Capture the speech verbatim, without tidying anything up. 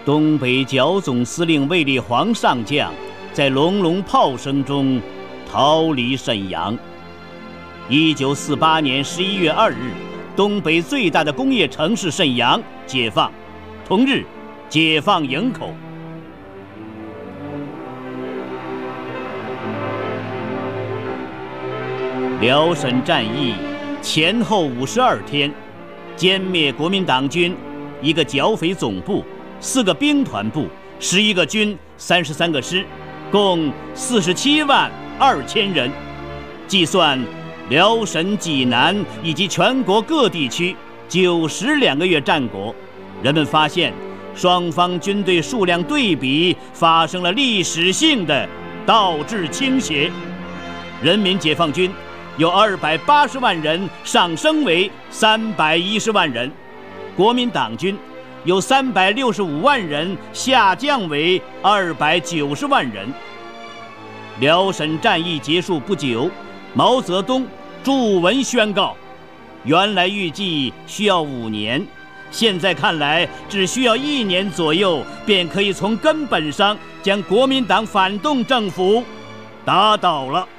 东北剿总司令卫立煌上将在隆隆炮声中逃离沈阳。一九四八年十一月二日，东北最大的工业城市沈阳解放，同日解放营口。辽沈战役前后五十二天，歼灭国民党军一个剿匪总部、四个兵团部、十一个军、三十三个师，共四十七万二千人。计算辽沈、济南以及全国各地区九十两个月战果，人们发现双方军队数量对比发生了历史性的倒置倾斜。人民解放军由二百八十万人上升为三百一十万人，国民党军由三百六十五万人下降为二百九十万人。辽沈战役结束不久，毛泽东著文宣告，原来预计需要五年，现在看来只需要一年左右，便可以从根本上将国民党反动政府打倒了。